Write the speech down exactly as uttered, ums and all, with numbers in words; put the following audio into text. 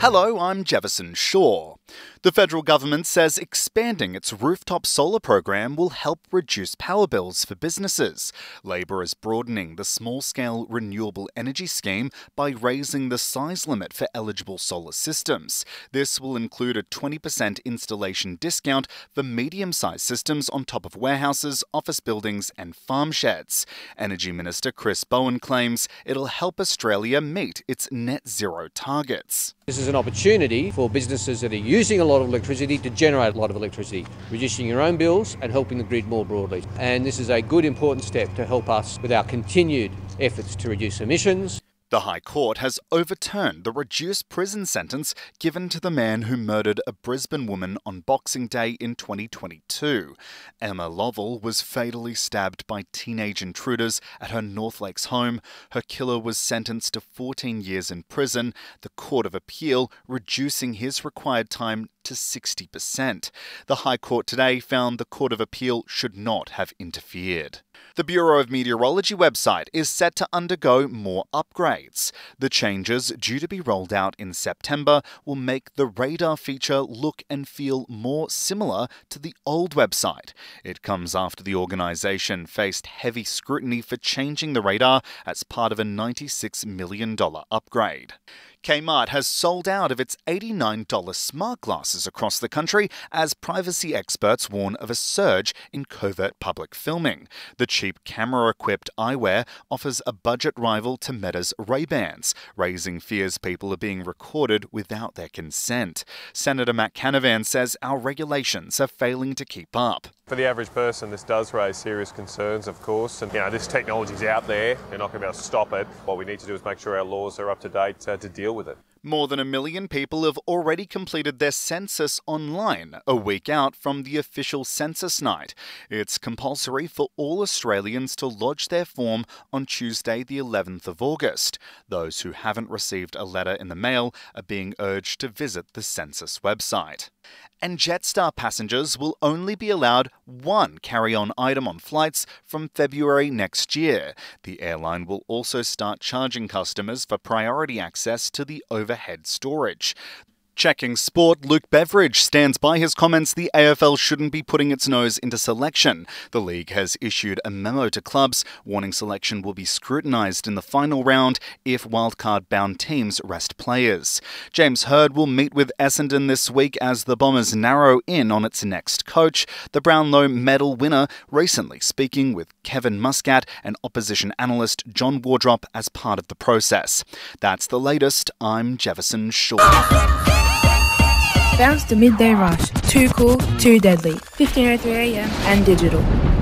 Hello, I'm Jefferson Shaw. The federal government says expanding its rooftop solar program will help reduce power bills for businesses. Labor is broadening the small-scale renewable energy scheme by raising the size limit for eligible solar systems. This will include a twenty percent installation discount for medium-sized systems on top of warehouses, office buildings and farm sheds. Energy Minister Chris Bowen claims it'll help Australia meet its net zero targets. This is an opportunity for businesses that are using a lot of electricity to generate a lot of electricity, reducing your own bills and helping the grid more broadly. And this is a good, important step to help us with our continued efforts to reduce emissions. The High Court has overturned the reduced prison sentence given to the man who murdered a Brisbane woman on Boxing Day in twenty twenty-two. Emma Lovell was fatally stabbed by teenage intruders at her North Lakes home. Her killer was sentenced to fourteen years in prison, the Court of Appeal reducing his required time to sixty percent. The High Court today found the Court of Appeal should not have interfered. The Bureau of Meteorology website is set to undergo more upgrades. The changes, due to be rolled out in September, will make the radar feature look and feel more similar to the old website. It comes after the organisation faced heavy scrutiny for changing the radar as part of a ninety-six million dollars upgrade. Kmart has sold out of its eighty-nine dollars smart glasses across the country as privacy experts warn of a surge in covert public filming. The cheap camera-equipped eyewear offers a budget rival to Meta's Ray-Bans, raising fears people are being recorded without their consent. Senator Matt Canavan says our regulations are failing to keep up. For the average person, this does raise serious concerns, of course, and you know, this technology's out there. They're not going to be able to stop it. What we need to do is make sure our laws are up to date uh, to deal with it. More than a million people have already completed their census online, a week out from the official census night. It's compulsory for all Australians to lodge their form on Tuesday, the eleventh of August. Those who haven't received a letter in the mail are being urged to visit the census website. And Jetstar passengers will only be allowed one carry-on item on flights from February next year. The airline will also start charging customers for priority access to the overhead storage. Checking sport, Luke Beveridge stands by his comments the A F L shouldn't be putting its nose into selection. The league has issued a memo to clubs warning selection will be scrutinised in the final round if wildcard-bound teams rest players. James Hird will meet with Essendon this week as the Bombers narrow in on its next coach. The Brownlow medal winner recently speaking with Kevin Muscat and opposition analyst John Wardrop as part of the process. That's the latest. I'm Jefferson Shaw. Bounce the Midday Rush. Too cool, too deadly. fifteen oh three a m and digital.